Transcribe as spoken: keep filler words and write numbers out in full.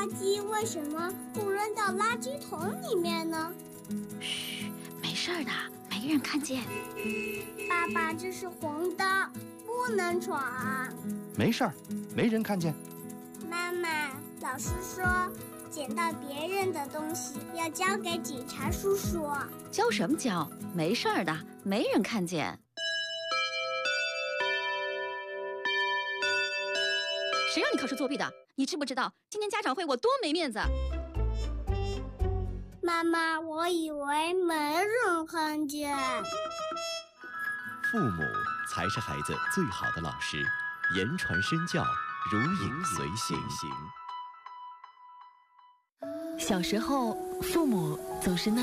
垃圾为什么不扔到垃圾桶里面呢？ 嘘，没事的，没人看见。 爸爸，这是红灯，不能闯。 没事儿，没人看见。 妈妈，老师说捡到别人的东西要交给警察叔叔。 交什么交？没事儿的，没人看见。谁让你考试作弊的？你知不知道今天家长会我多没面子？ 妈妈，我以为没人看见。 父母才是孩子最好的老师，言传身教，如影随形。 小时候，父母总是那